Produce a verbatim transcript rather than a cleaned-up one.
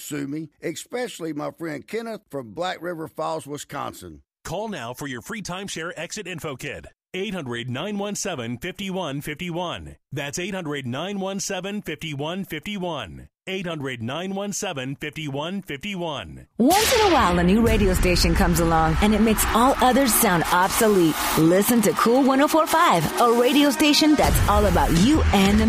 sue me, especially my friend Kenneth from Black River Falls, Wisconsin. Call now for your free timeshare exit info kit. eight hundred, nine one seven, five one five one. That's eight hundred, nine one seven, five one five one. eight hundred, nine one seven, five one five one. Once in a while, a new radio station comes along, and it makes all others sound obsolete. Listen to Cool one oh four point five, a radio station that's all about you and the